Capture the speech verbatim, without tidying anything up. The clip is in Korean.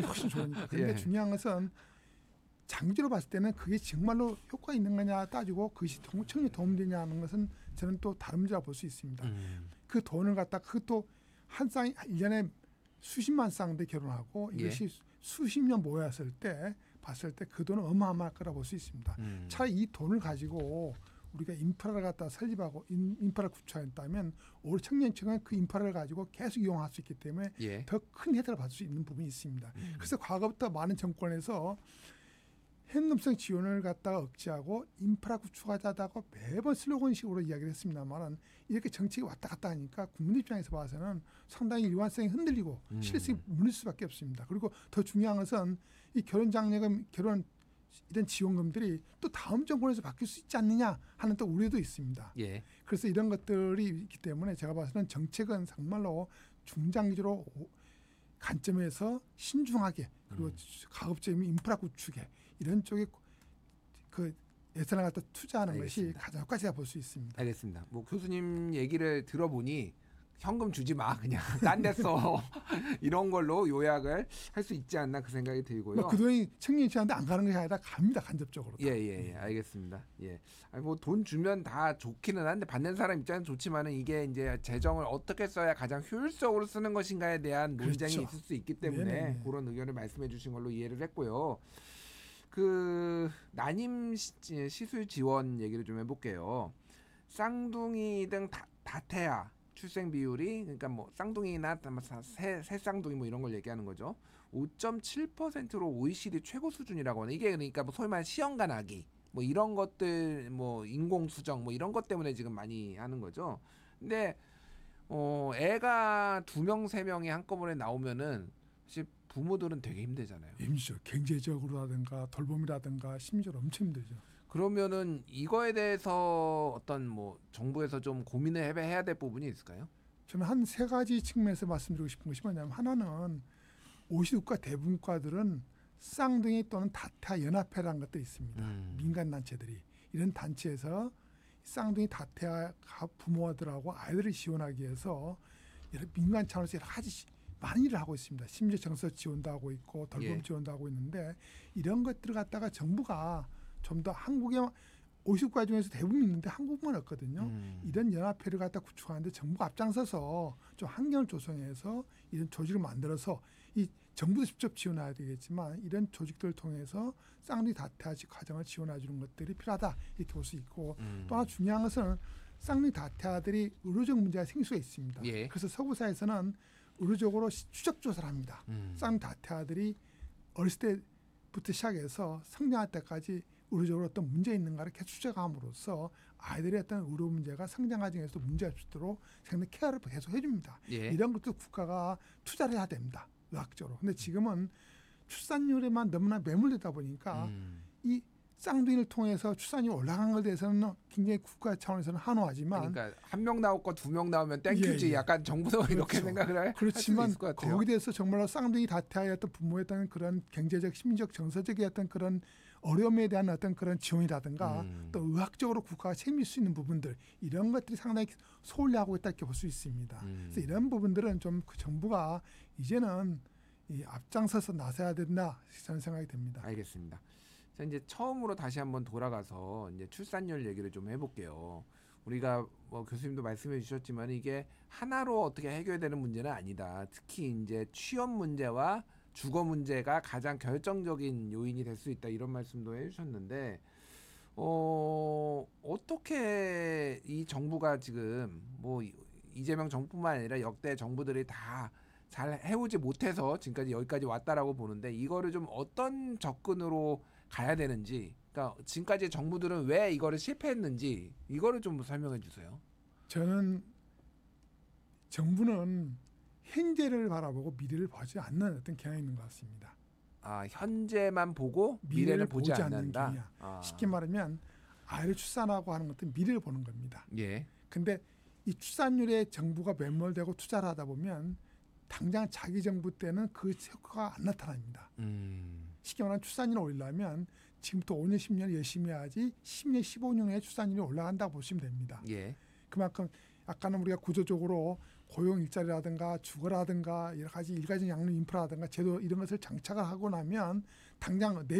훨씬 좋으니까. 그런데 예. 중요한 것은 장기로 봤을 때는 그게 정말로 효과가 있는 거냐 따지고 그것이 청년에 도움되냐 하는 것은 저는 또 다른 문제라고 볼 수 있습니다. 음. 그 돈을 갖다 그것도 한 쌍이 일 년에 수십만 쌍대 결혼하고 이것이 예. 수십 년 모였을 때 봤을 때 그 돈은 어마어마할 거라고 볼 수 있습니다. 음. 차라리 이 돈을 가지고 우리가 인프라를 갖다 설립하고 인, 인프라를 구축했다면 올해 청년층은 그 인프라를 가지고 계속 이용할 수 있기 때문에 예. 더 큰 혜택을 받을 수 있는 부분이 있습니다. 음. 그래서 과거부터 많은 정권에서 현금성 지원을 갖다가 억제하고 인프라 구축하자다고 매번 슬로건식으로 이야기를 했습니다만 이렇게 정책이 왔다 갔다 하니까 국민 입장에서 봐서는 상당히 일관성이 흔들리고 음. 실효성이 무너질 수밖에 없습니다. 그리고 더 중요한 것은 이 결혼 장려금, 결혼 이런 지원금들이 또 다음 정권에서 바뀔 수 있지 않느냐 하는 또 우려도 있습니다. 예. 그래서 이런 것들이 있기 때문에 제가 봐서는 정책은 정말로 중장기적으로 관점에서 신중하게 그리고 음. 가급적이면 인프라 구축에 이런 쪽에 그 예산을 갖다 투자하는 알겠습니다. 것이 가장 효과적이라 볼 수 있습니다. 알겠습니다. 뭐 교수님 얘기를 들어보니 현금 주지 마 그냥 딴 데 써 이런 걸로 요약을 할 수 있지 않나 그 생각이 들고요. 뭐 그 돈이 청년층한테 안 가는 것이 아니라 갑니다. 간접적으로. 예예예 예, 알겠습니다. 예, 뭐 돈 주면 다 좋기는 한데 받는 사람 입장은 좋지만은 이게 이제 재정을 어떻게 써야 가장 효율적으로 쓰는 것인가에 대한 논쟁이 그렇죠. 있을 수 있기 때문에 네네네. 그런 의견을 말씀해주신 걸로 이해를 했고요. 그 난임 시, 시술 지원 얘기를 좀 해볼게요. 쌍둥이 등 다, 다태아 출생 비율이 그러니까 뭐 쌍둥이나 새, 새 쌍둥이 뭐 이런 걸 얘기하는 거죠. 오 점 칠 퍼센트로 오이시디 최고 수준이라고 하는 이게 그러니까 뭐 소위 말하는 시험관 아기 뭐 이런 것들 뭐 인공 수정 뭐 이런 것 때문에 지금 많이 하는 거죠. 근데 어 애가 두 명 세 명이 한꺼번에 나오면은 사실 부모들은 되게 힘들잖아요. 힘들죠. 경제적으로라든가 돌봄이라든가 심리적으로 엄청 힘들죠. 그러면은 이거에 대해서 어떤 뭐 정부에서 좀 고민을 해야, 해야 될 부분이 있을까요? 저는 한 세 가지 측면에서 말씀드리고 싶은 것이 뭐냐면 하나는 오이시디 국가 대부분 국가들은 쌍둥이 또는 다태아 연합회라는 것도 있습니다. 음. 민간 단체들이 이런 단체에서 쌍둥이 다태아 부모들하고 아이들을 지원하기 위해서 여러 민간 차원에서 여러 가지 많은 일을 하고 있습니다. 심지어 정서 지원도 하고 있고 돌봄 예. 지원도 하고 있는데 이런 것들을 갖다가 정부가 좀 더 한국에 오이시디 국가 중에서 대부분 있는데 한국만 없거든요. 음. 이런 연합회를 갖다 구축하는데 정부가 앞장서서 좀 환경을 조성해서 이런 조직을 만들어서 이 정부도 직접 지원해야 되겠지만 이런 조직들을 통해서 쌍둥이 다태아 과정을 지원해 주는 것들이 필요하다 이렇게 볼 수 있고 음. 또 하나 중요한 것은 쌍둥이 다태아들이 의료적 문제가 생길 수가 있습니다. 예. 그래서 서구사에서는 의료적으로 추적 조사를 합니다. 음. 쌍둥이 다태아들이 어렸을 때부터 시작해서 성장할 때까지 의료적으로 어떤 문제 있는가를 계속 추적함으로써 아이들의 어떤 의료 문제가 성장 과정에서 문제가 없도록 상당히 케어를 계속 해줍니다. 예. 이런 것도 국가가 투자를 해야 됩니다. 의학적으로. 근데 지금은 출산율에만 너무나 매몰되다 보니까 음. 이 쌍둥이를 통해서 출산율이 올라간 것에 대해서는 굉장히 국가 차원에서는 한호하지만 그러니까 한 명 나오고 두 명 나오면 땡큐지 예, 예. 약간 정부도 이렇게 그렇죠. 생각을 할 그렇지만 수도 있을 것 같아요. 거기에 대해서 정말로 쌍둥이 다태아의 어떤 부모의 어떤 그런 경제적, 심리적, 정서적인 어떤 그런 어려움에 대한 어떤 그런 지원이라든가 음. 또 의학적으로 국가가 책임질 수 있는 부분들 이런 것들이 상당히 소홀히하고 있다 이렇게 볼 수 있습니다. 음. 그래서 이런 부분들은 좀 그 정부가 이제는 이 앞장서서 나서야 된다 저는 생각이 듭니다. 알겠습니다. 자, 이제 처음으로 다시 한번 돌아가서 이제 출산율 얘기를 좀 해볼게요. 우리가 뭐 교수님도 말씀해 주셨지만 이게 하나로 어떻게 해결되는 문제는 아니다. 특히 이제 취업 문제와 주거 문제가 가장 결정적인 요인이 될 수 있다 이런 말씀도 해주셨는데 어 어떻게 이 정부가 지금 뭐 이재명 정부뿐만 아니라 역대 정부들이 다 잘 해오지 못해서 지금까지 여기까지 왔다라고 보는데 이거를 좀 어떤 접근으로 가야 되는지, 그러니까 지금까지 정부들은 왜 이거를 실패했는지 이거를 좀 설명해 주세요. 저는 정부는 현재를 바라보고 미래를 보지 않는 어떤 경향이 있는 것 같습니다. 아 현재만 보고 미래를, 미래를 보지, 보지 않는 않는다. 경향. 아. 쉽게 말하면 아이를 출산하고 하는 것은 미래를 보는 겁니다. 예. 근데 이 출산율에 정부가 매몰되고 투자를 하다 보면 당장 자기 정부 때는 그 효과가 안 나타납니다. 음. 쉽게 말하면 출산율을 올리려면 지금부터 오 년, 십 년 열심히 해야지 십 년, 십오 년 후에 출산율이 올라간다고 보시면 됩니다. 예. 그만큼 아까는 우리가 구조적으로 고용 일자리라든가 주거라든가 여러 가지 일가정 양육 인프라라든가 제도 이런 것을 장착을 하고 나면 당장 내